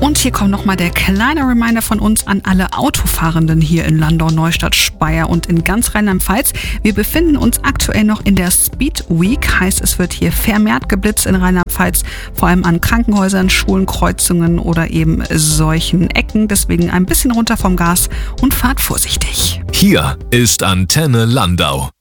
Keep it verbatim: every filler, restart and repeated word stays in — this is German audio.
Und hier kommt nochmal der kleine Reminder von uns an alle Autofahrenden hier in Landau, Neustadt, Speyer und in ganz Rheinland-Pfalz. Wir befinden uns aktuell noch in der Speed Week, heißt es wird hier vermehrt geblitzt in Rheinland-Pfalz, vor allem an Krankenhäusern, Schulen, Kreuzungen oder eben solchen Ecken. Deswegen ein bisschen runter vom Gas und fahrt vorsichtig. Hier ist Antenne Landau.